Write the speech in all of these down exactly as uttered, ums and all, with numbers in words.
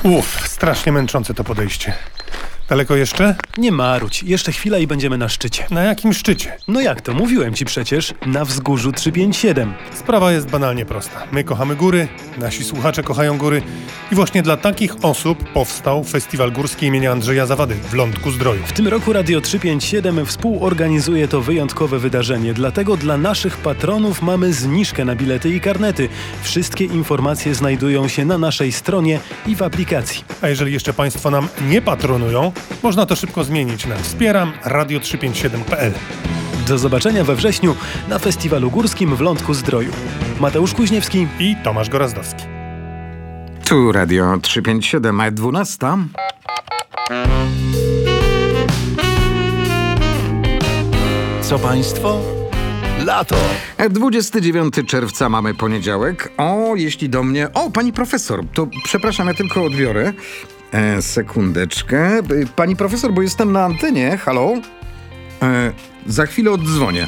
Uff, strasznie męczące to podejście. Daleko jeszcze? Nie marudź, jeszcze chwila i będziemy na szczycie. Na jakim szczycie? No jak to, mówiłem ci przecież, na wzgórzu trzysta pięćdziesiąt siedem. Sprawa jest banalnie prosta. My kochamy góry, nasi słuchacze kochają góry i właśnie dla takich osób powstał Festiwal Górski imienia Andrzeja Zawady w Lądku-Zdroju. W tym roku Radio trzysta pięćdziesiąt siedem współorganizuje to wyjątkowe wydarzenie, dlatego dla naszych patronów mamy zniżkę na bilety i karnety. Wszystkie informacje znajdują się na naszej stronie i w aplikacji. A jeżeli jeszcze Państwo nam nie patronują, można to szybko zmienić na wspieram radio trzysta pięćdziesiąt siedem kropka p l. Do zobaczenia we wrześniu na Festiwalu Górskim w Lądku-Zdroju. Mateusz Kuźniewski i Tomasz Gorazdowski. Tu Radio trzysta pięćdziesiąt siedem, a dwunasta. Co państwo? Lato. dwudziestego dziewiątego czerwca mamy poniedziałek. O, jeśli do mnie... O, pani profesor, to przepraszam, ja tylko odbiorę. E, sekundeczkę. Pani profesor, bo jestem na antenie. Halo? E, za chwilę oddzwonię.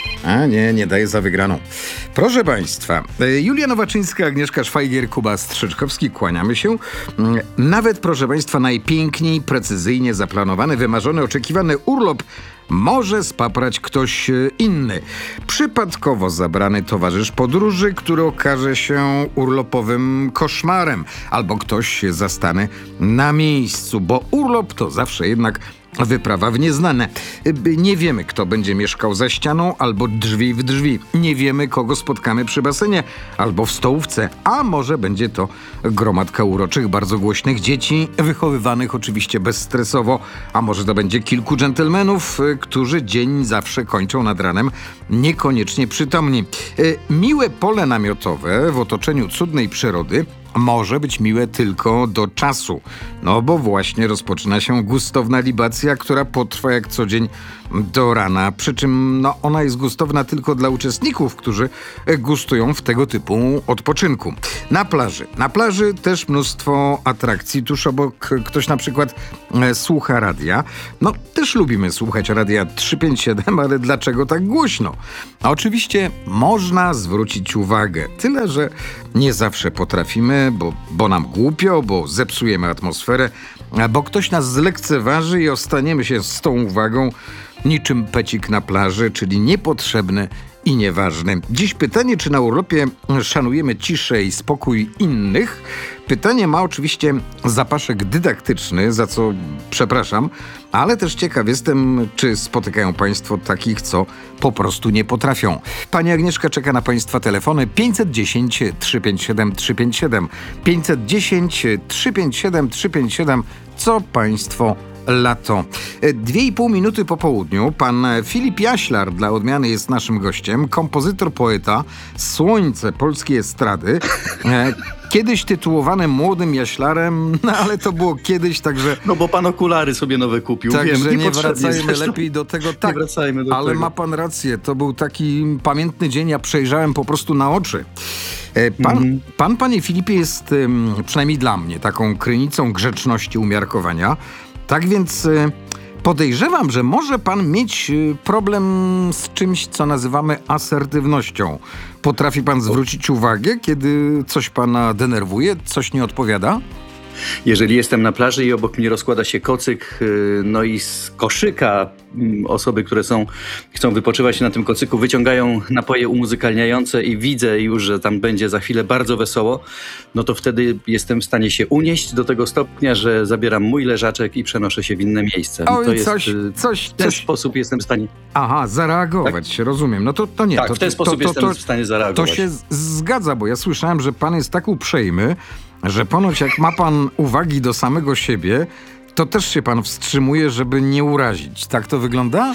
A nie, nie daję za wygraną. Proszę Państwa, Julia Nowaczyńska, Agnieszka Szwajgier, Kuba Strzyczkowski, kłaniamy się. Nawet, proszę Państwa, najpiękniej, precyzyjnie zaplanowany, wymarzony, oczekiwany urlop może spaprać ktoś inny. Przypadkowo zabrany towarzysz podróży, który okaże się urlopowym koszmarem, albo ktoś zastany na miejscu, bo urlop to zawsze jednak wyprawa w nieznane. Nie wiemy, kto będzie mieszkał za ścianą albo drzwi w drzwi. Nie wiemy, kogo spotkamy przy basenie albo w stołówce. A może będzie to gromadka uroczych, bardzo głośnych dzieci, wychowywanych oczywiście bezstresowo. A może to będzie kilku dżentelmenów, którzy dzień zawsze kończą nad ranem niekoniecznie przytomni. Miłe pole namiotowe w otoczeniu cudnej przyrody może być miłe tylko do czasu. No bo właśnie rozpoczyna się gustowna libacja, która potrwa jak co dzień do rana. Przy czym no, ona jest gustowna tylko dla uczestników, którzy gustują w tego typu odpoczynku. Na plaży. Na plaży też mnóstwo atrakcji. Tuż obok ktoś na przykład e, słucha radia. No też lubimy słuchać radia trzysta pięćdziesiąt siedem, ale dlaczego tak głośno? A oczywiście można zwrócić uwagę. Tyle, że nie zawsze potrafimy, bo, bo nam głupio, bo zepsujemy atmosferę, bo ktoś nas zlekceważy i ostaniemy się z tą uwagą niczym pecik na plaży, czyli niepotrzebny i nieważny. Dziś pytanie, czy na urlopie szanujemy ciszę i spokój innych? Pytanie ma oczywiście zapaszek dydaktyczny, za co przepraszam, ale też ciekaw jestem, czy spotykają Państwo takich, co po prostu nie potrafią. Pani Agnieszka czeka na Państwa telefony pięćset dziesięć trzysta pięćdziesiąt siedem trzysta pięćdziesiąt siedem. pięćset dziesięć trzysta pięćdziesiąt siedem trzysta pięćdziesiąt siedem. Co Państwo lato. Dwie i pół minuty po południu pan Filip Jaślar dla odmiany jest naszym gościem. Kompozytor, poeta, słońce polskiej estrady. Kiedyś tytułowany młodym Jaślarem, no ale to było kiedyś, także... No bo pan okulary sobie nowe kupił. Także Wiem, nie wracajmy zresztą. lepiej do tego. Tak, nie wracajmy do ale tego. ma pan rację. To był taki pamiętny dzień, ja przejrzałem po prostu na oczy. Pan, mm-hmm. pan panie Filipie, jest przynajmniej dla mnie taką krynicą grzeczności, umiarkowania. Tak więc podejrzewam, że może pan mieć problem z czymś, co nazywamy asertywnością. Potrafi pan zwrócić uwagę, kiedy coś pana denerwuje, coś nie odpowiada? Jeżeli jestem na plaży i obok mnie rozkłada się kocyk, no i z koszyka osoby, które są, chcą wypoczywać na tym kocyku, wyciągają napoje umuzykalniające i widzę już, że tam będzie za chwilę bardzo wesoło, no to wtedy jestem w stanie się unieść do tego stopnia, że zabieram mój leżaczek i przenoszę się w inne miejsce. Oj, to jest, coś, coś, w ten coś... sposób jestem w stanie... Aha, zareagować, tak? Rozumiem. No to, to nie. Tak, to, w ten to, sposób to, to, jestem to, w stanie zareagować. To się z- zgadza, bo ja słyszałem, że pan jest tak uprzejmy, że ponoć jak ma pan uwagi do samego siebie, to też się pan wstrzymuje, żeby nie urazić. Tak to wygląda?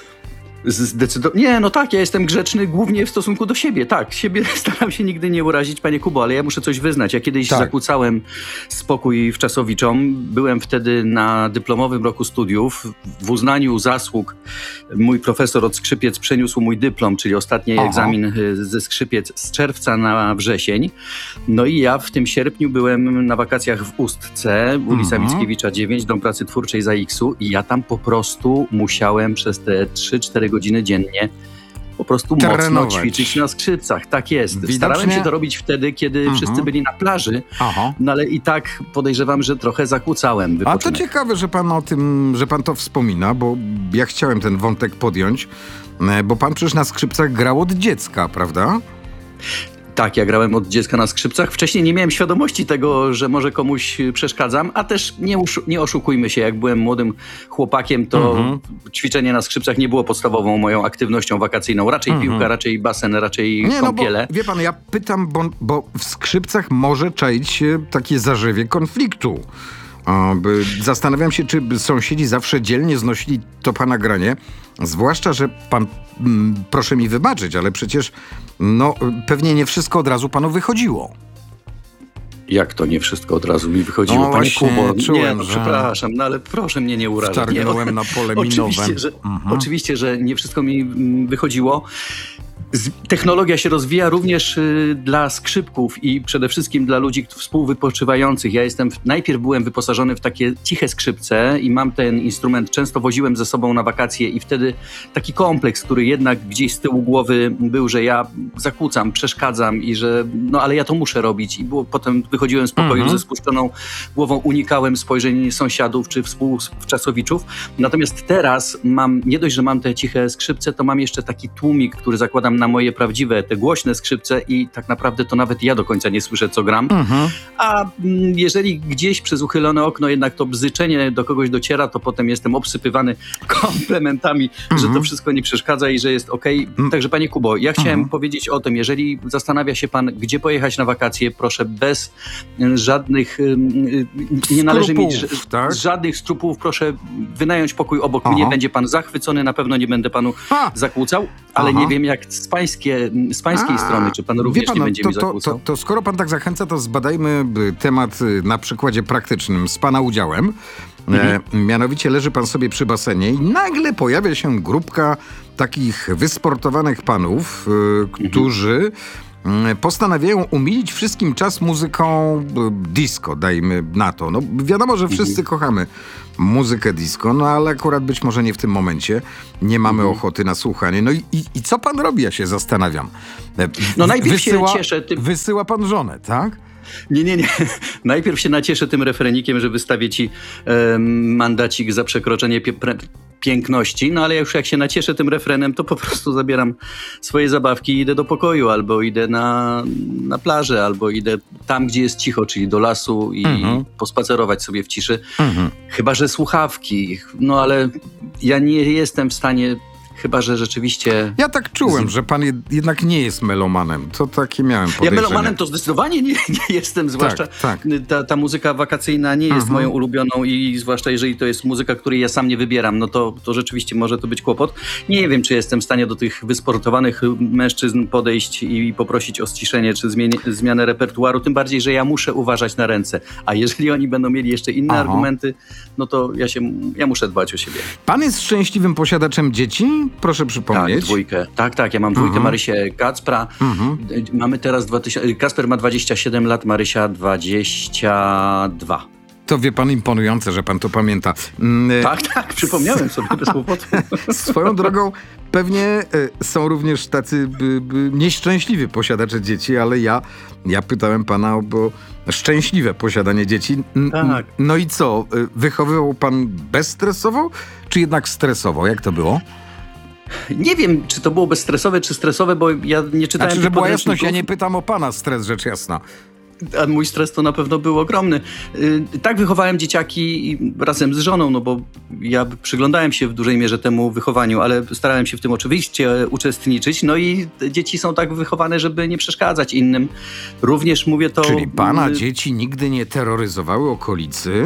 Zdecydowanie. Nie, no tak, ja jestem grzeczny głównie w stosunku do siebie. Tak, siebie staram się nigdy nie urazić, panie Kubo, ale ja muszę coś wyznać. Ja kiedyś tak. zakłócałem spokój wczasowiczom. Byłem wtedy na dyplomowym roku studiów. W uznaniu zasług mój profesor od skrzypiec przeniósł mój dyplom, czyli ostatni Aha. egzamin ze skrzypiec z czerwca na wrzesień. No i ja w tym sierpniu byłem na wakacjach w Ustce, ulica mhm. Mickiewicza dziewięć, Dom Pracy Twórczej za X-u i ja tam po prostu musiałem przez te trzy cztery godziny dziennie po prostu mocno Trenować. ćwiczyć na skrzypcach. Tak jest. Widocznie- Starałem się to robić wtedy, kiedy Mhm. wszyscy byli na plaży, Aha. no ale i tak podejrzewam, że trochę zakłócałem A to wypoczynek. ciekawe, że pan o tym, że pan to wspomina, bo ja chciałem ten wątek podjąć, e, bo pan przecież na skrzypcach grał od dziecka, prawda? Tak, ja grałem od dziecka na skrzypcach. Wcześniej nie miałem świadomości tego, że może komuś przeszkadzam, a też nie, uszu- nie oszukujmy się, jak byłem młodym chłopakiem, to Mhm. ćwiczenie na skrzypcach nie było podstawową moją aktywnością wakacyjną. Raczej Mhm. piłka, raczej basen, raczej Nie, no bo kąpiele. wie pan, ja pytam, bo, bo w skrzypcach może czaić się takie zarzewie konfliktu. O, by, zastanawiam się, czy sąsiedzi zawsze dzielnie znosili to pana granie, zwłaszcza, że pan, mm, proszę mi wybaczyć, ale przecież no, pewnie nie wszystko od razu panu wychodziło. Jak to nie wszystko od razu mi wychodziło, No panie właśnie, Kubo? czułem, nie, no, że- przepraszam, no ale proszę mnie nie urażać. Nie, Wtargnąłem na pole minowe. Oczywiście, że, Mhm. oczywiście, że nie wszystko mi mm, wychodziło. Z, technologia się rozwija również y, dla skrzypków i przede wszystkim dla ludzi współwypoczywających. Ja jestem, w, najpierw byłem wyposażony w takie ciche skrzypce i mam ten instrument, często woziłem ze sobą na wakacje i wtedy taki kompleks, który jednak gdzieś z tyłu głowy był, że ja zakłócam, przeszkadzam i że no ale ja to muszę robić i było, potem wychodziłem z pokoju Mhm. ze spuszczoną głową, unikałem spojrzeń sąsiadów czy współczasowiczów. Natomiast teraz mam, nie dość, że mam te ciche skrzypce, to mam jeszcze taki tłumik, który zakładam na moje prawdziwe, te głośne skrzypce i tak naprawdę to nawet ja do końca nie słyszę, co gram. Mhm. A mm, jeżeli gdzieś przez uchylone okno jednak to bzyczenie do kogoś dociera, to potem jestem obsypywany komplementami, że to wszystko nie przeszkadza i że jest okej. Także panie Kubo, ja chciałem Mhm. powiedzieć o tym, jeżeli zastanawia się pan, gdzie pojechać na wakacje, proszę bez y, żadnych, y, y, nie należy mieć Skrupułów, ż- tak? żadnych skrupułów, proszę wynająć pokój obok Aha. mnie, będzie pan zachwycony, na pewno nie będę panu Ha! zakłócał, ale Aha. nie wiem jak z, pańskie, z pańskiej A, strony, czy pan wie również pan, nie no, będzie to, mi to, zakłócał. to, to skoro pan tak zachęca, to zbadajmy y, temat y, na przykładzie praktycznym z pana udziałem. Mhm. E, mianowicie leży pan sobie przy basenie i nagle pojawia się grupka takich wysportowanych panów, y, którzy y, postanawiają umilić wszystkim czas muzyką y, disco, dajmy na to. No, wiadomo, że wszyscy kochamy muzykę disco, no ale akurat być może nie w tym momencie. Nie mamy ochoty na słuchanie. No i, i, i co pan robi, ja się zastanawiam. E, No najpierw się wysyła, cieszę tym- Wysyła pan żonę, tak? Nie, nie, nie. Najpierw się nacieszę tym refrenikiem, że wystawię ci em, mandacik za przekroczenie pie- pre- piękności, no ale już jak się nacieszę tym refrenem, to po prostu zabieram swoje zabawki i idę do pokoju, albo idę na, na plażę, albo idę tam, gdzie jest cicho, czyli do lasu i Mhm. pospacerować sobie w ciszy. Mhm. Chyba że słuchawki, no ale ja nie jestem w stanie, chyba że rzeczywiście... Ja tak czułem, że pan jed- jednak nie jest melomanem. To takie miałem Ja podejrzenie. melomanem to zdecydowanie nie, nie jestem, zwłaszcza tak. Ta, ta muzyka wakacyjna nie jest Mhm. moją ulubioną i zwłaszcza jeżeli to jest muzyka, której ja sam nie wybieram, no to, to rzeczywiście może to być kłopot. Nie wiem, czy jestem w stanie do tych wysportowanych mężczyzn podejść i poprosić o ściszenie czy zmienię, zmianę repertuaru, tym bardziej, że ja muszę uważać na ręce. A jeżeli oni będą mieli jeszcze inne Aha. argumenty, no to ja, się, ja muszę dbać o siebie. Pan jest szczęśliwym posiadaczem dzieci? Proszę Tak, przypomnieć. dwójkę. Tak, tak, ja mam dwójkę Mhm. Marysię Kacpra. Mhm. Mamy teraz dwa tysiące... Kasper ma dwadzieścia siedem lat, Marysia dwadzieścia dwa. To wie pan, imponujące, że pan to pamięta. Mm, Tak, tak, przypomniałem sobie bez kłopotu. Swoją drogą pewnie e, są również tacy by, by, nieszczęśliwi posiadacze dzieci, ale ja, ja pytałem pana o bo szczęśliwe posiadanie dzieci. N- Tak. No i co? e, Wychowywał pan bezstresowo, czy jednak stresowo? Jak to było? Nie wiem, czy to było bezstresowe, czy stresowe, bo ja nie czytałem Znaczy, tych że była jasność, podręczników, ja nie pytam o pana stres, rzecz jasna. a mój stres to na pewno był ogromny. Y, Tak wychowałem dzieciaki i- razem z żoną, no bo ja przyglądałem się w dużej mierze temu wychowaniu, ale starałem się w tym oczywiście uczestniczyć. No i te dzieci są tak wychowane, żeby nie przeszkadzać innym. Również mówię to... Czyli pana y, dzieci nigdy nie terroryzowały okolicy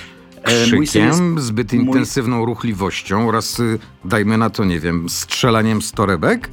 E, mój syn krzykiem, jest- zbyt mój- intensywną ruchliwością oraz, y, dajmy na to, nie wiem, strzelaniem z torebek?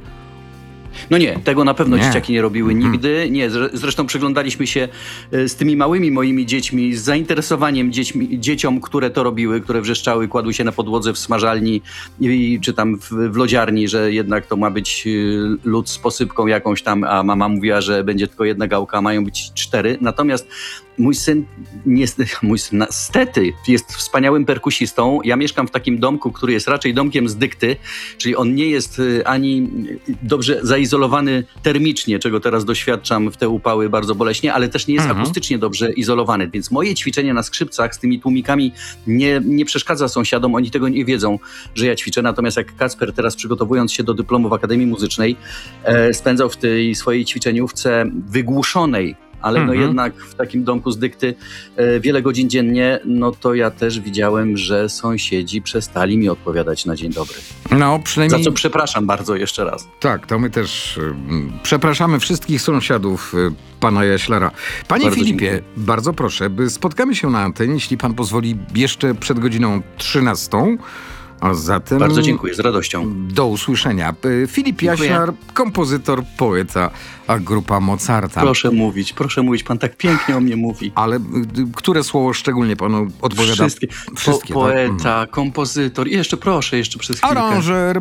No nie, tego na pewno Nie. dzieciaki nie robiły nigdy. Nie, zre- zresztą przyglądaliśmy się e, z tymi małymi moimi dziećmi, z zainteresowaniem dziećmi, dzieciom, które to robiły, które wrzeszczały, kładły się na podłodze w smażalni i, czy tam w, w lodziarni, że jednak to ma być e, lód z posypką jakąś tam, a mama mówiła, że będzie tylko jedna gałka, a mają być cztery. Natomiast Mój syn, niestety, mój syn niestety jest wspaniałym perkusistą. Ja mieszkam w takim domku, który jest raczej domkiem z dykty, czyli on nie jest ani dobrze zaizolowany termicznie, czego teraz doświadczam w te upały bardzo boleśnie, ale też nie jest Mhm. akustycznie dobrze izolowany. Więc moje ćwiczenie na skrzypcach z tymi tłumikami nie, nie przeszkadza sąsiadom. Oni tego nie wiedzą, że ja ćwiczę. Natomiast jak Kacper teraz przygotowując się do dyplomu w Akademii Muzycznej, e, spędzał w tej swojej ćwiczeniówce wygłuszonej, ale Mhm. no jednak w takim domku z dykty e, wiele godzin dziennie, no to ja też widziałem, że sąsiedzi przestali mi odpowiadać na dzień dobry. No, Za przynajmniej... co przepraszam bardzo jeszcze raz. Tak, to my też y, przepraszamy wszystkich sąsiadów y, pana Jaślara. Panie Bardzo Filipie, dziękuję. bardzo proszę, by spotkamy się na antenie, jeśli pan pozwoli, jeszcze przed godziną trzynastą. A zatem... Bardzo dziękuję, z radością. Do usłyszenia. Y, Filip Dziękuję. Jaślar, kompozytor, poeta, a grupa Mozarta. Proszę mówić, proszę mówić, pan tak pięknie o mnie mówi. Ale y, które słowo szczególnie panu odpowiada? Wszystkie. Wszystkie, po, tak? poeta, kompozytor i jeszcze proszę, jeszcze przez chwilkę. Aranżer,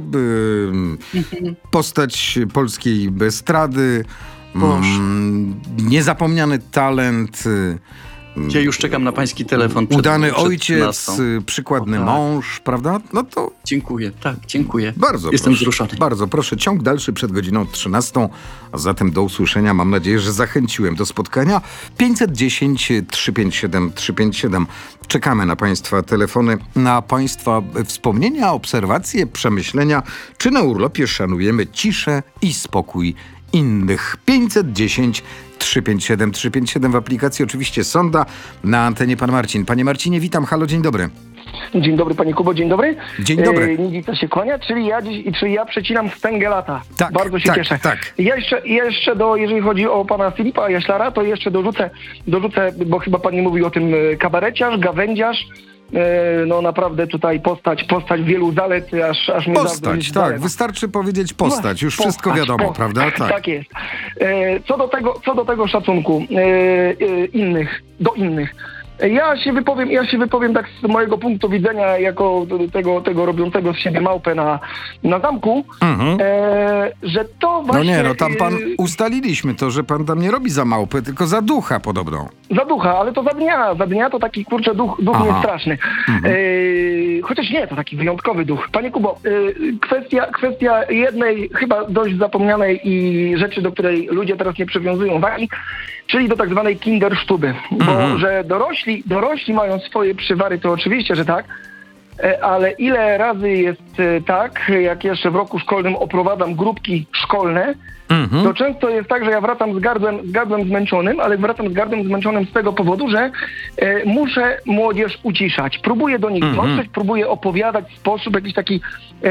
y, postać polskiej estrady, Boże. mm, niezapomniany talent, y, Ja już czekam na pański telefon. Przed, udany przed ojciec, trzynastą. y, przykładny O, tak. mąż, prawda? No to Dziękuję, tak, dziękuję. bardzo Jestem proszę. wzruszony. Bardzo proszę, ciąg dalszy przed godziną trzynastą, a zatem do usłyszenia. Mam nadzieję, że zachęciłem do spotkania. pięćset dziesięć trzysta pięćdziesiąt siedem trzysta pięćdziesiąt siedem. Czekamy na państwa telefony, na państwa wspomnienia, obserwacje, przemyślenia, czy na urlopie szanujemy ciszę i spokój innych. pięćset dziesięć trzysta pięćdziesiąt siedem trzysta pięćdziesiąt siedem w aplikacji oczywiście Sonda, na antenie pan Marcin. Panie Marcinie, witam, halo, dzień dobry. Dzień dobry, panie Kubo, dzień dobry. Dzień dobry. E, Nidzica się kłania, czyli ja dziś, czyli ja przecinam wstęgę lata. Tak, Bardzo się tak, cieszę. tak. Ja jeszcze, jeszcze do, jeżeli chodzi o pana Filipa Jaślara, to jeszcze dorzucę, dorzucę, bo chyba pan nie mówił o tym, e, kabareciarz, gawędziarz. E, No naprawdę tutaj postać, postać wielu zalet, aż, aż mnie Postać, zazdrość tak, zalewa. wystarczy powiedzieć postać, już Postać, wszystko wiadomo, postać, prawda? Tak. Tak jest. E, Co do tego, co do tego szacunku e, e, innych, do innych. Ja się wypowiem, ja się wypowiem tak z mojego punktu widzenia jako tego, tego robiącego z siebie małpę na, na zamku, Mhm. e, że to No właśnie... nie, no tam pan e, ustaliliśmy to, że pan tam nie robi za małpę, tylko za ducha podobno. Za ducha, ale to za dnia. Za dnia to taki, kurczę, duch, duch Aha. niestraszny. Mhm. E, chociaż nie, to taki wyjątkowy duch. Panie Kubo, e, kwestia, kwestia jednej chyba dość zapomnianej i rzeczy, do której ludzie teraz nie przywiązują wagi, czyli do tak zwanej kindersztuby. Bo Mhm. że dorośli, dorośli mają swoje przywary, to oczywiście, że tak. E, Ale ile razy jest e, tak, jak jeszcze w roku szkolnym oprowadzam grupki szkolne, Mhm. to często jest tak, że ja wracam z gardłem, z gardłem zmęczonym, ale wracam z gardłem zmęczonym z tego powodu, że e, muszę młodzież uciszać. Próbuję do nich Mhm. dotrzeć, próbuję opowiadać w sposób jakiś taki e,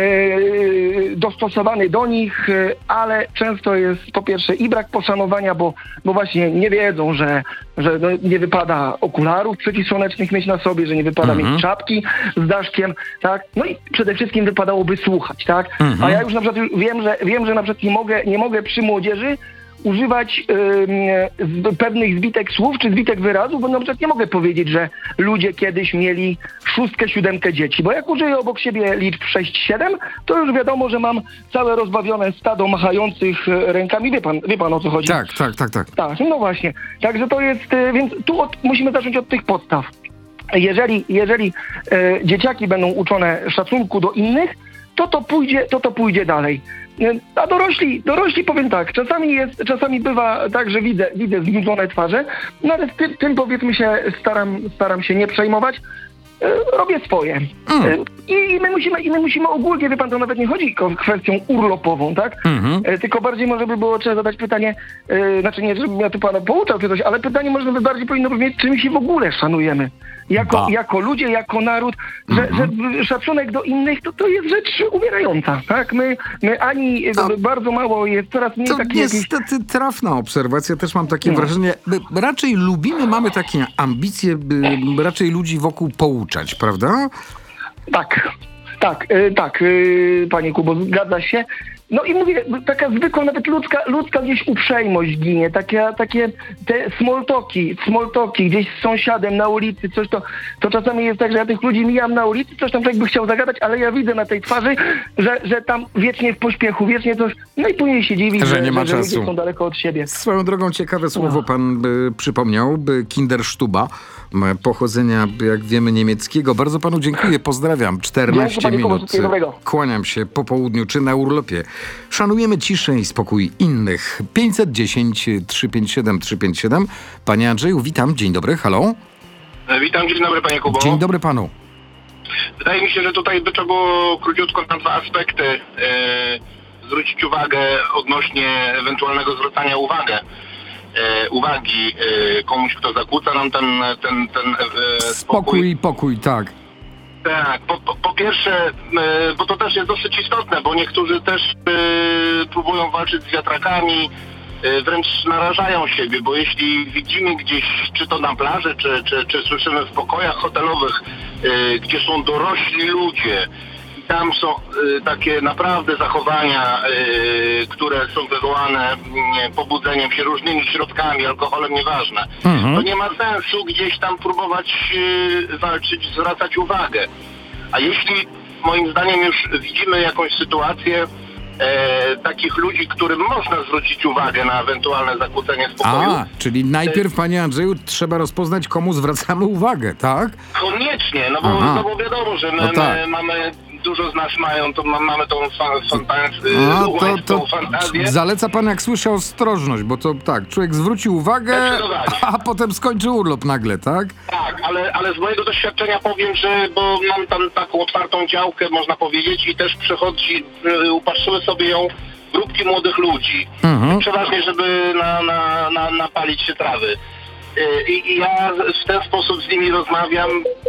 dostosowany do nich, e, ale często jest po pierwsze i brak poszanowania, bo, bo właśnie nie wiedzą, że, że no, nie wypada okularów przeciwsłonecznych mieć na sobie, że nie wypada Mhm. mieć czapki z daszkiem, tak? No i przede wszystkim wypadałoby słuchać, tak? Mhm. A ja już na przykład już wiem, że wiem, że na przykład nie mogę, nie mogę przy młodzieży używać ym, z- pewnych zbitek słów czy zbitek wyrazów, bo na przykład nie mogę powiedzieć, że ludzie kiedyś mieli szóstkę, siódemkę dzieci, bo jak użyję obok siebie liczb sześć, siedem, to już wiadomo, że mam całe rozbawione stado machających e, rękami. Wie pan, wie pan o co chodzi? Tak, tak, tak, tak. Tak, no właśnie. Także to jest, e, więc tu od, musimy zacząć od tych podstaw. Jeżeli, jeżeli e, dzieciaki będą uczone szacunku do innych, to to pójdzie, to to pójdzie dalej. E, A dorośli, dorośli powiem tak, czasami jest, czasami bywa tak, że widzę, widzę znudzone twarze, no ale tym, tym powiedzmy się staram, staram się nie przejmować. E, Robię swoje. Mm. E, I my musimy, i my musimy ogólnie, wie pan, to nawet nie chodzi o kwestią urlopową, tak? Mhm. E, Tylko bardziej może by było trzeba zadać pytanie, e, znaczy nie, żebym ja tu pana pouczał czy coś, ale pytanie może by bardziej powinno brzmieć, czym się w ogóle szanujemy. Jako, Ba. jako ludzie, jako naród, że, Mhm. że szacunek do innych to, to jest rzecz umierająca, tak? My, my ani e, To- bardzo mało jest, coraz mniej To taki jakiś... niestety trafna obserwacja, też mam takie No. wrażenie, by, raczej lubimy, mamy takie ambicje, by raczej ludzi wokół pouczać, prawda? Tak, tak, e, tak, e, panie Kubo, zgadza się. no i mówię, taka zwykła, nawet ludzka, ludzka gdzieś uprzejmość ginie, takie, takie te small talki, small talki gdzieś z sąsiadem na ulicy, coś to, to czasami jest tak, że ja tych ludzi mijam na ulicy, coś tam człowiek by chciał zagadać, ale ja widzę na tej twarzy, że, że tam wiecznie w pośpiechu, wiecznie coś, no i później się dziwi, Że że, nie ma że, że czasu. ludzie są daleko od siebie. Swoją drogą ciekawe słowo pan by przypomniał, by Kinderstuba, m, pochodzenia, jak wiemy, niemieckiego. Bardzo panu dziękuję, pozdrawiam. czternaście Dzięki, panie Kubo, minut. wszystkiego dobrego. Kłaniam się po południu czy na urlopie. Szanujemy ciszę i spokój innych. pięćset dziesięć trzysta pięćdziesiąt siedem trzysta pięćdziesiąt siedem. Panie Andrzeju, witam. Dzień dobry. Halo. Witam, dzień dobry panie Kubo. Dzień dobry panu. Wydaje mi się, że tutaj by trzeba było króciutko na dwa aspekty e, zwrócić uwagę odnośnie ewentualnego zwracania uwagę, e, uwagi e, komuś, kto zakłóca nam ten, ten, ten e, spokój. Spokój i pokój, tak. Tak, po, po, po pierwsze, e, bo to też jest dosyć istotne, bo niektórzy też e, próbują walczyć z wiatrakami, e, wręcz narażają siebie, bo jeśli widzimy gdzieś, czy to na plaży, czy, czy, czy słyszymy w pokojach hotelowych, e, gdzie są dorośli ludzie, i tam są e, takie naprawdę zachowania, e, które są wywołane nie, pobudzeniem się różnymi środkami, alkoholem, nieważne, Mhm. to nie ma sensu gdzieś tam próbować e, walczyć, zwracać uwagę. A jeśli moim zdaniem już widzimy jakąś sytuację e, takich ludzi, którym można zwrócić uwagę na ewentualne zakłócenie spokoju, A, czyli najpierw, panie Andrzeju, trzeba rozpoznać, komu zwracamy uwagę, tak? koniecznie, no bo, Aha. no bo wiadomo, że my, No tak. my mamy, dużo z nas mają, to ma, mamy tą fan, fantaz, A, y, to, tą to fantazję. zaleca pan, jak słyszę, ostrożność, bo to tak, człowiek zwróci uwagę, Zdecydowanie. a potem skończy urlop nagle, tak? Tak, ale, ale z mojego doświadczenia powiem, że bo mam tam taką otwartą działkę, można powiedzieć, i też przychodzi, y, upatrzyły sobie ją grupki młodych ludzi, Mhm. przeważnie, żeby na, na, na, napalić się trawy. Y, I, I ja w ten sposób z nimi rozmawiam.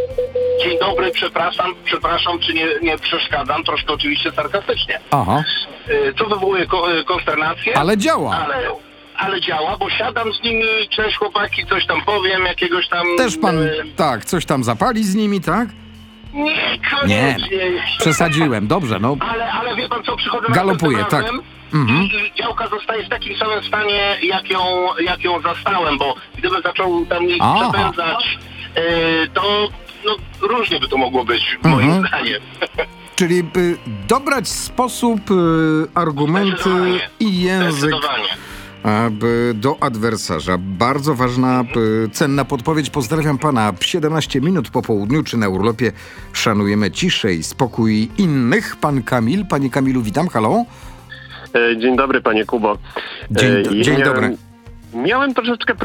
Dzień dobry, przepraszam, przepraszam, czy nie, nie przeszkadzam, troszkę oczywiście sarkastycznie. Aha, Y, Co wywołuje ko- y, konsternację, ale działa. ale, ale działa, bo siadam z nimi, cześć chłopaki, coś tam powiem, jakiegoś tam... Też pan, y, tak, coś tam zapali z nimi, tak? Nie, Nie, koniecznie. przesadziłem, dobrze, no. Ale, ale wie pan co, przychodzę Galopuje, następnym tak. razem Mhm. i, i działka zostaje w takim samym stanie, jak ją, jak ją zastałem, bo gdybym zaczął tam ich Aha. przepędzać, y, to no, różnie by to mogło być, Mhm. moim zdaniem. Czyli by dobrać sposób, y, argumenty Zdecydowanie. i język Zdecydowanie. aby do adwersarza. Bardzo ważna, y, cenna podpowiedź. Pozdrawiam pana. siedemnaście minut po południu, czy na urlopie szanujemy ciszę i spokój innych. Pan Kamil. Panie Kamilu, witam. Halo. E, Dzień dobry, panie Kubo. Dzień, E, ja dzień miałem- dobry. Miałem troszeczkę